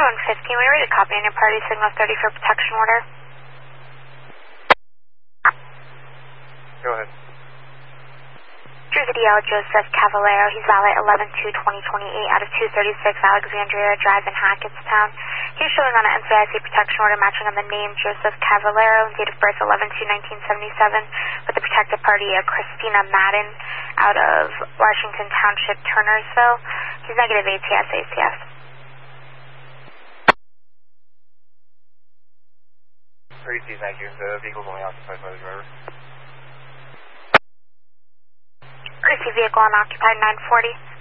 115, we ready to copy on your party signal 30 for protection order. Go ahead. Drew Video, Joseph Cavallero, he's valet 11-2-2028 out of 236 Alexandria Drive in Hackettstown. He's showing on an NCIC protection order matching on the name Joseph Cavallero, date of birth 11-2-1977, with the protected party Christina Madden out of Washington Township, Turnersville. He's negative ATS, ACS. 32, thank you. The vehicle's only occupied by the driver. Receive vehicle unoccupied 940.